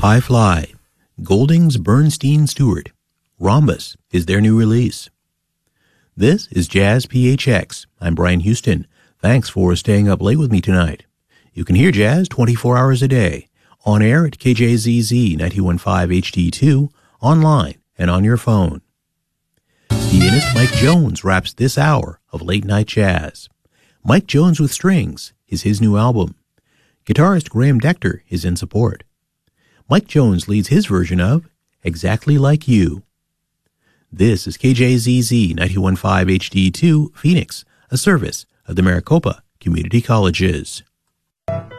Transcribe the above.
High Fly, Golding's Bernstein Stewart. Rhombus is their new release. This is Jazz PHX. I'm Brian Houston. Thanks for staying up late with me tonight. You can hear jazz 24 hours a day, on air at KJZZ 91.5 HD2, online and on your phone. Pianist Mike Jones wraps this hour of Late Night Jazz. Mike Jones with Strings is his new album. Guitarist Graham Decter is in support. Mike Jones leads his version of Exactly Like You. This is KJZZ 91.5 HD2, Phoenix, a service of the Maricopa Community Colleges.